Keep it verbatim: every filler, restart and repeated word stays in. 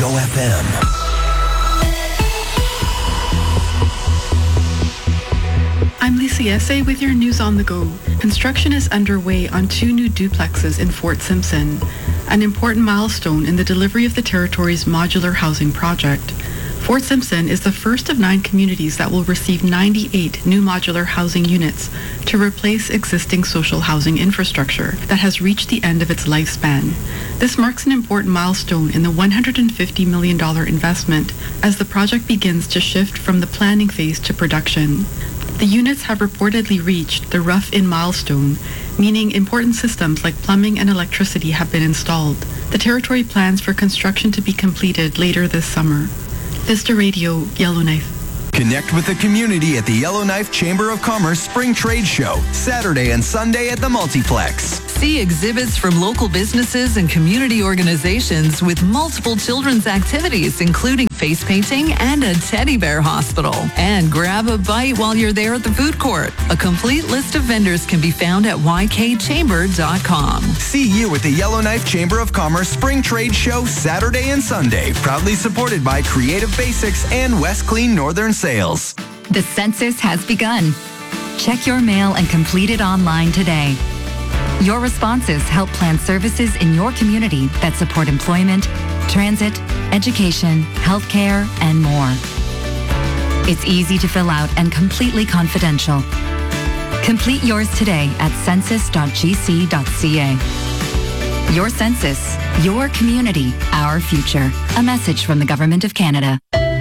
Go F M. I'm Lisa Yesse with your news on the go. Construction is underway on two new duplexes in Fort Simpson, an important milestone in the delivery of the territory's modular housing project. Fort Simpson is the first of nine communities that will receive ninety-eight new modular housing units to replace existing social housing infrastructure that has reached the end of its lifespan. This marks an important milestone in the one hundred fifty million dollars investment as the project begins to shift from the planning phase to production. The units have reportedly reached the rough-in milestone, meaning important systems like plumbing and electricity have been installed. The territory plans for construction to be completed later this summer. Vista Radio, Yellowknife. Connect with the community at the Yellowknife Chamber of Commerce Spring Trade Show, Saturday and Sunday at the Multiplex. See exhibits from local businesses and community organizations with multiple children's activities, including face painting and a teddy bear hospital. And grab a bite while you're there at the food court. A complete list of vendors can be found at y k chamber dot com. See you at the Yellowknife Chamber of Commerce Spring Trade Show, Saturday and Sunday, proudly supported by Creative Basics and West Clean Northern Sales. The census has begun. Check your mail and complete it online today. Your responses help plan services in your community that support employment, transit, education, healthcare, and more. It's easy to fill out and completely confidential. Complete yours today at census dot g c dot c a. Your census, your community, our future. A message from the Government of Canada.